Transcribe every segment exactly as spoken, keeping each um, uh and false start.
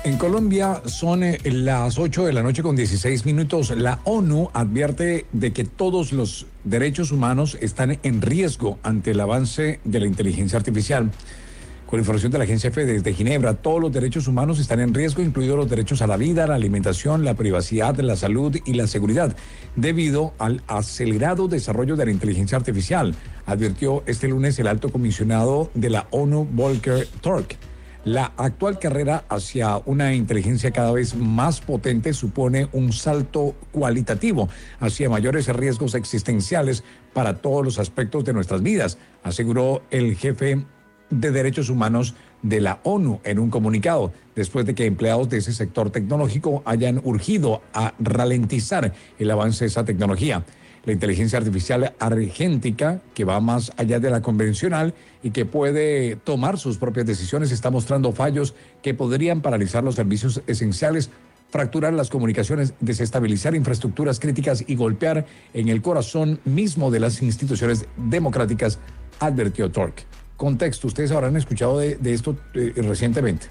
En Colombia son eh, las ocho de la noche con dieciséis minutos. La ONU advierte de que todos los derechos humanos están en riesgo ante el avance de la inteligencia artificial. Con información de la agencia F desde Ginebra, todos los derechos humanos están en riesgo, incluidos los derechos a la vida, la alimentación, la privacidad, la salud y la seguridad, debido al acelerado desarrollo de la inteligencia artificial, advirtió este lunes el alto comisionado de la ONU, Volker Turk. La actual carrera hacia una inteligencia cada vez más potente supone un salto cualitativo hacia mayores riesgos existenciales para todos los aspectos de nuestras vidas, aseguró el jefe de Derechos Humanos de la ONU en un comunicado, después de que empleados de ese sector tecnológico hayan urgido a ralentizar el avance de esa tecnología. La inteligencia artificial argéntica, que va más allá de la convencional y que puede tomar sus propias decisiones, está mostrando fallos que podrían paralizar los servicios esenciales, fracturar las comunicaciones, desestabilizar infraestructuras críticas y golpear en el corazón mismo de las instituciones democráticas, advirtió Turk. Contexto, ustedes habrán escuchado de, de esto eh, recientemente.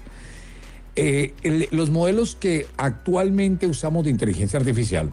Eh, el, los modelos que actualmente usamos de inteligencia artificial,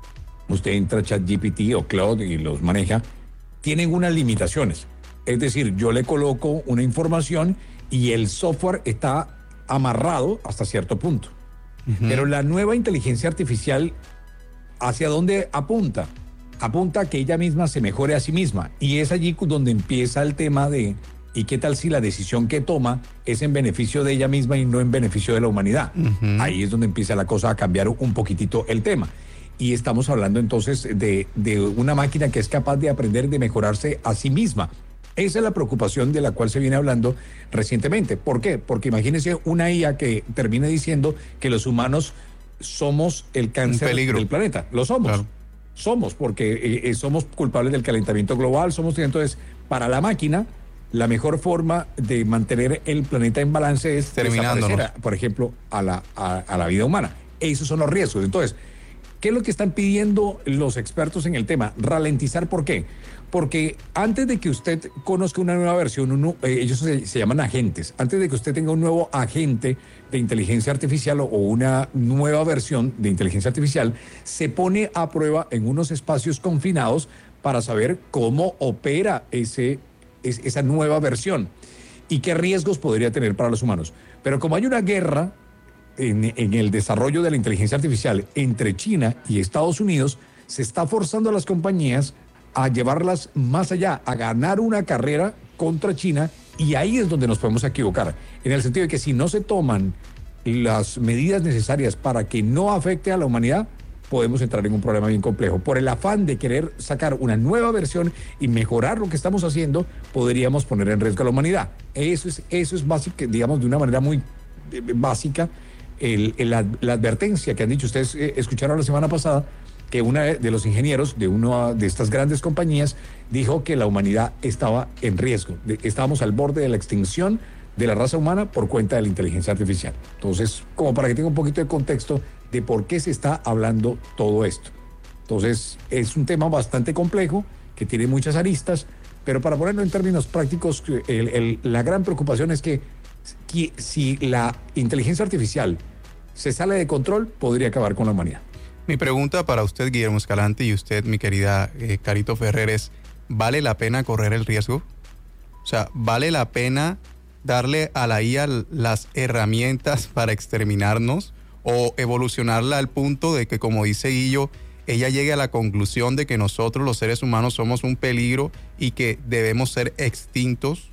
usted entra a ChatGPT o Claude y los maneja, tienen unas limitaciones. Es decir, yo le coloco una información y el software está amarrado hasta cierto punto. Uh-huh. Pero la nueva inteligencia artificial, ¿hacia dónde apunta? Apunta a que ella misma se mejore a sí misma. Y es allí donde empieza el tema de, ¿y qué tal si la decisión que toma es en beneficio de ella misma y no en beneficio de la humanidad? Uh-huh. Ahí es donde empieza la cosa a cambiar un poquitito el tema. Y estamos hablando entonces de, de una máquina que es capaz de aprender, de mejorarse a sí misma. Esa es la preocupación de la cual se viene hablando recientemente. ¿Por qué? Porque imagínense una I A que termine diciendo que los humanos somos el cáncer del planeta. Lo somos. Claro. Somos, porque eh, somos culpables del calentamiento global. Somos, entonces, para la máquina, la mejor forma de mantener el planeta en balance es desaparecer, por ejemplo, a la, a, a la vida humana. Esos son los riesgos. Entonces, ¿qué es lo que están pidiendo los expertos en el tema? Ralentizar, ¿por qué? Porque antes de que usted conozca una nueva versión, uno, eh, ellos se, se llaman agentes, antes de que usted tenga un nuevo agente de inteligencia artificial o, o una nueva versión de inteligencia artificial, se pone a prueba en unos espacios confinados para saber cómo opera ese, es, esa nueva versión y qué riesgos podría tener para los humanos. Pero como hay una guerra En, en el desarrollo de la inteligencia artificial entre China y Estados Unidos, se está forzando a las compañías a llevarlas más allá, a ganar una carrera contra China, y ahí es donde nos podemos equivocar, en el sentido de que si no se toman las medidas necesarias para que no afecte a la humanidad, podemos entrar en un problema bien complejo. Por el afán de querer sacar una nueva versión y mejorar lo que estamos haciendo, podríamos poner en riesgo a la humanidad. Eso es, eso es básico, digamos, de una manera muy eh, básica, El, el, la, la advertencia que han dicho. Ustedes eh, escucharon la semana pasada que uno de los ingenieros de una de estas grandes compañías dijo que la humanidad estaba en riesgo, de, estábamos al borde de la extinción de la raza humana por cuenta de la inteligencia artificial. Entonces, como para que tenga un poquito de contexto de por qué se está hablando todo esto. Entonces, es un tema bastante complejo, que tiene muchas aristas, pero para ponerlo en términos prácticos, el, el, la gran preocupación es que que si la inteligencia artificial se sale de control, podría acabar con la humanidad. Mi pregunta para usted, Guillermo Escalante, y usted, mi querida eh, Carito Ferrer, es, ¿vale la pena correr el riesgo? O sea, ¿vale la pena darle a la I A las herramientas para exterminarnos o evolucionarla al punto de que, como dice Guillo, ella llegue a la conclusión de que nosotros, los seres humanos, somos un peligro y que debemos ser extintos?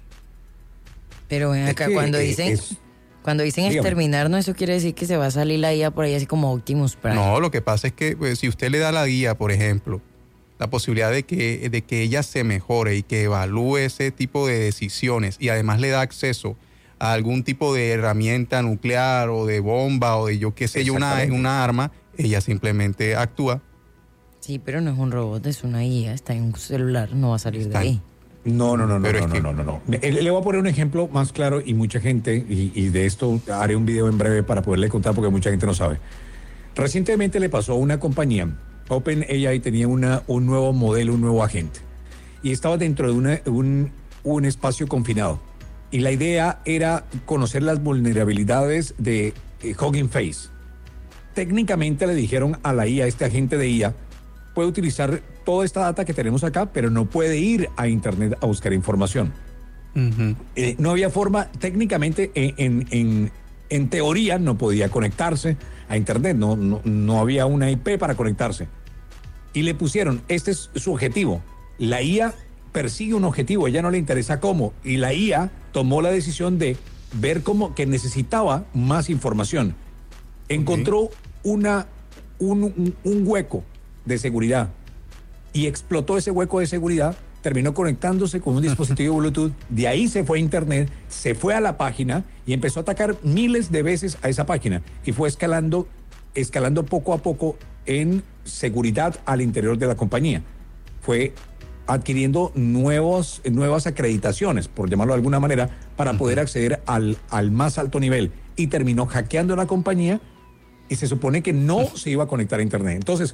Pero ven acá, es que, cuando dicen es, cuando dicen exterminarnos, eso quiere decir que se va a salir la I A por ahí así como Optimus Prime. No, lo que pasa es que pues, si usted le da a la I A, por ejemplo, la posibilidad de que, de que ella se mejore y que evalúe ese tipo de decisiones y además le da acceso a algún tipo de herramienta nuclear o de bomba o de yo qué sé yo, una, una arma, ella simplemente actúa. Sí, pero no es un robot, es una I A, está en un celular, no va a salir está de ahí. No, no, no, no, Pero no, es que... no, no, no, no. Le voy a poner un ejemplo más claro y mucha gente, y, y de esto haré un video en breve para poderle contar porque mucha gente no sabe. Recientemente le pasó a una compañía, OpenAI tenía una, un nuevo modelo, un nuevo agente, y estaba dentro de una, un, un espacio confinado. Y la idea era conocer las vulnerabilidades de eh, Hugging Face. Técnicamente le dijeron a la I A, este agente de I A, puede utilizar toda esta data que tenemos acá, pero no puede ir a Internet a buscar información. Uh-huh. Eh, no había forma, técnicamente, en, en, en, en teoría, no podía conectarse a Internet, no, no, no había una I P para conectarse. Y le pusieron, este es su objetivo. La I A persigue un objetivo, a ella no le interesa cómo, y la I A tomó la decisión de ver cómo que necesitaba más información. Encontró okay. una, un, un, un hueco de seguridad y explotó ese hueco de seguridad, terminó conectándose con un dispositivo Bluetooth, de ahí se fue a Internet, se fue a la página y empezó a atacar miles de veces a esa página y fue escalando, escalando poco a poco en seguridad al interior de la compañía. Fue adquiriendo nuevos, nuevas acreditaciones, por llamarlo de alguna manera, para uh-huh. poder acceder al, al más alto nivel y terminó hackeando la compañía y se supone que no uh-huh. se iba a conectar a Internet. Entonces,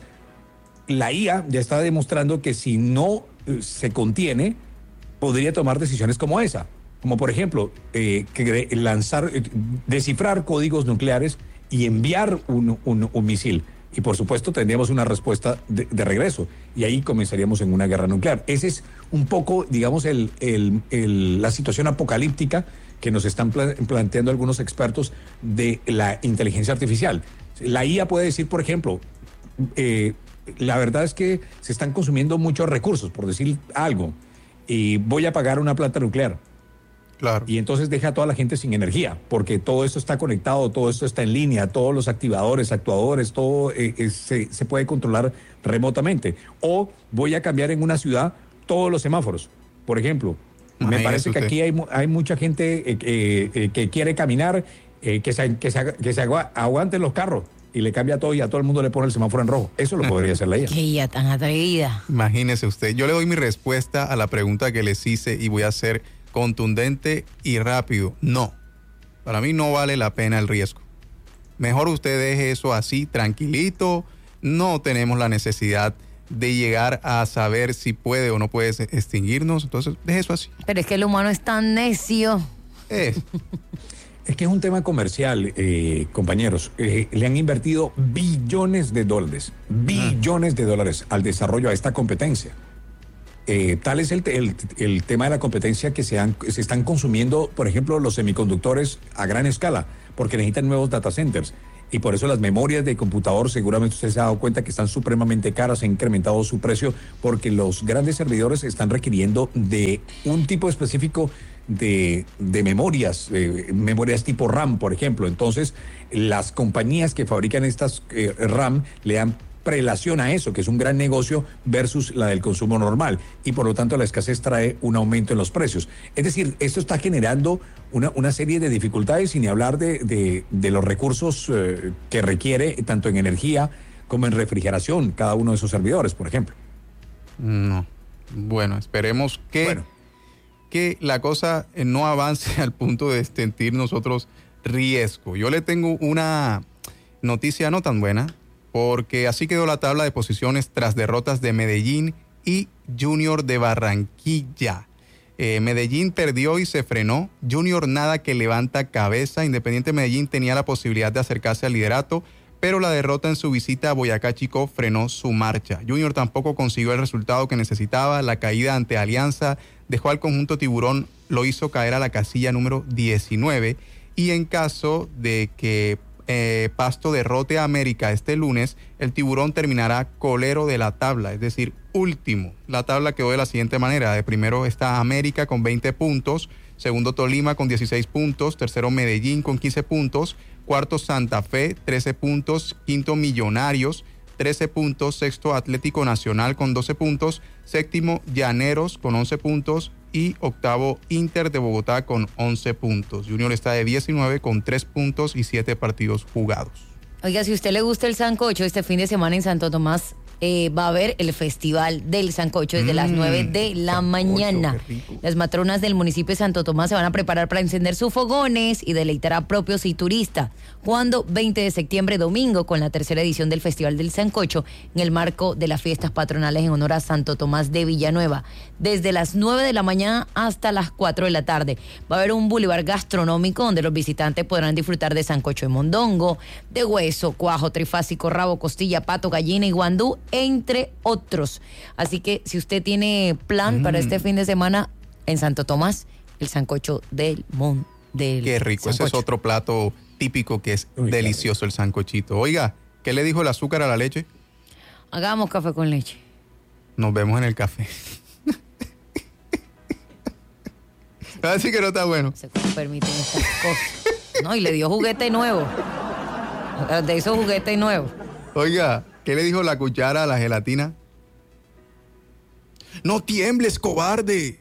la I A ya está demostrando que si no eh, se contiene, podría tomar decisiones como esa. Como por ejemplo, eh, que lanzar, eh, descifrar códigos nucleares y enviar un, un, un misil. Y por supuesto tendríamos una respuesta de, de regreso. Y ahí comenzaríamos en una guerra nuclear. Ese es un poco, digamos, el, el, el, la situación apocalíptica que nos están pla- planteando algunos expertos de la inteligencia artificial. La I A puede decir, por ejemplo, eh, la verdad es que se están consumiendo muchos recursos, por decir algo, y voy a pagar una planta nuclear. Claro. Y entonces deja a toda la gente sin energía, porque todo esto está conectado, todo esto está en línea, todos los activadores, actuadores, todo eh, eh, se, se puede controlar remotamente. O voy a cambiar en una ciudad todos los semáforos, por ejemplo. Me Ay, parece que usted. aquí hay, hay mucha gente eh, eh, que quiere caminar, eh, que, se, que, se, que se aguanten los carros. Y le cambia todo y a todo el mundo le pone el semáforo en rojo. Eso lo podría hacer la I A. Qué I A tan atrevida. Imagínese usted. Yo le doy mi respuesta a la pregunta que les hice y voy a ser contundente y rápido. No. Para mí no vale la pena el riesgo. Mejor usted deje eso así, tranquilito. No tenemos la necesidad de llegar a saber si puede o no puede extinguirnos. Entonces, deje eso así. Pero es que el humano es tan necio. Es. Es que es un tema comercial, eh, compañeros. Eh, le han invertido billones de dólares, billones de dólares al desarrollo a esta competencia. Eh, tal es el, el, el tema de la competencia que se, han, se están consumiendo, por ejemplo, los semiconductores a gran escala, porque necesitan nuevos data centers. Y por eso las memorias de computador, seguramente usted se ha dado cuenta que están supremamente caras, ha incrementado su precio, porque los grandes servidores están requiriendo de un tipo específico de, de memorias, eh, memorias tipo RAM, por ejemplo. Entonces, las compañías que fabrican estas eh, RAM le dan prelación a eso, que es un gran negocio versus la del consumo normal, y por lo tanto la escasez trae un aumento en los precios. Es decir, esto está generando una, una serie de dificultades, sin hablar de, de, de los recursos eh, que requiere, tanto en energía como en refrigeración, cada uno de esos servidores, por ejemplo. No. Bueno, esperemos que, bueno. que la cosa no avance al punto de sentir nosotros riesgo. Yo le tengo una noticia no tan buena, porque así quedó la tabla de posiciones tras derrotas de Medellín y Junior de Barranquilla. Eh, Medellín perdió y se frenó. Junior nada que levanta cabeza. Independiente Medellín tenía la posibilidad de acercarse al liderato, pero la derrota en su visita a Boyacá Chico frenó su marcha. Junior tampoco consiguió el resultado que necesitaba. La caída ante Alianza dejó al conjunto tiburón, lo hizo caer a la casilla número diecinueve. Y en caso de que Eh, Pasto derrote a América este lunes, el tiburón terminará colero de la tabla, es decir, último. La tabla quedó de la siguiente manera: de primero está América con veinte puntos, segundo Tolima con dieciséis puntos, tercero Medellín con quince puntos, cuarto Santa Fe trece puntos, quinto Millonarios trece puntos, sexto Atlético Nacional con doce puntos, séptimo Llaneros con once puntos y octavo Inter de Bogotá con once puntos. Junior está de diecinueve con tres puntos y siete partidos jugados. Oiga, si a usted le gusta el sancocho, este fin de semana en Santo Tomás eh, va a haber el Festival del Sancocho desde mm, las nueve de la sancocho, mañana. Las matronas del municipio de Santo Tomás se van a preparar para encender sus fogones y deleitar a propios y turistas. Cuando veinte de septiembre, domingo, con la tercera edición del Festival del Sancocho, en el marco de las fiestas patronales en honor a Santo Tomás de Villanueva, desde las nueve de la mañana hasta las cuatro de la tarde. Va a haber un bulevar gastronómico donde los visitantes podrán disfrutar de sancocho de mondongo, de hueso, cuajo, trifásico, rabo, costilla, pato, gallina y guandú, entre otros. Así que si usted tiene plan mm. para este fin de semana en Santo Tomás, el sancocho del mon del Qué rico, sancocho. Ese es otro plato típico que es Uy, delicioso, claro. El sancochito. Oiga, ¿qué le dijo el azúcar a la leche? Hagamos café con leche. Nos vemos en el café. Así que no está bueno. Se permiten estas cosas. No, y le dio juguete nuevo. De esos juguetes nuevos. Oiga, ¿qué le dijo la cuchara a la gelatina? ¡No tiembles, cobarde!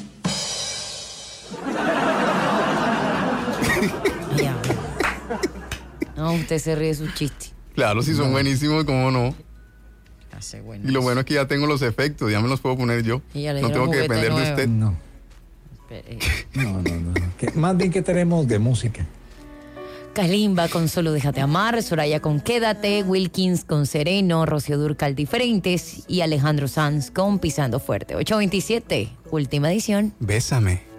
Ya. No, usted se ríe de su chiste. Claro, si son no. buenísimos, ¿cómo no? Hace y lo bueno es que ya tengo los efectos, ya me los puedo poner yo. No tengo que depender nuevo. de usted. No. No, no, no. ¿Qué, más bien que tenemos de música? Kalimba con Solo Déjate Amar, Soraya con Quédate, Wilkins con Sereno, Rocío Dúrcal Diferentes y Alejandro Sanz con Pisando Fuerte. ocho veintisiete, última edición. Bésame.